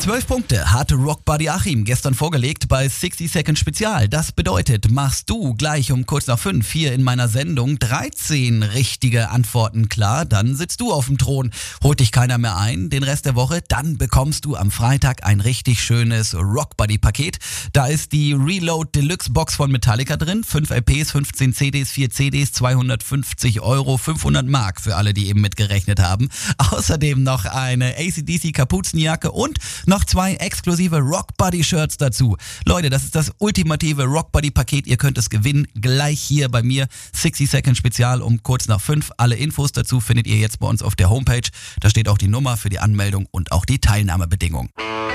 12 Punkte hatte Rock Buddy Achim gestern vorgelegt bei 60 Second Spezial. Das bedeutet, machst du gleich um kurz nach 5 hier in meiner Sendung 13 richtige Antworten klar, dann sitzt du auf dem Thron. Holt dich keiner mehr ein den Rest der Woche, dann bekommst du am Freitag ein richtig schönes Rock Buddy Paket. Da ist die Reload Deluxe Box von Metallica drin, 5 LPs, 15 CDs, 4 CDs, 250 €, 500 Mark für alle, die eben mitgerechnet haben. Außerdem noch eine AC/DC Kapuzenjacke und noch 2 exklusive Rock Buddy Shirts dazu. Leute, das ist das ultimative Rock Buddy Paket. Ihr könnt es gewinnen, gleich hier bei mir. 60 Second Spezial um kurz nach 5. Alle Infos dazu findet ihr jetzt bei uns auf der Homepage. Da steht auch die Nummer für die Anmeldung und auch die Teilnahmebedingungen.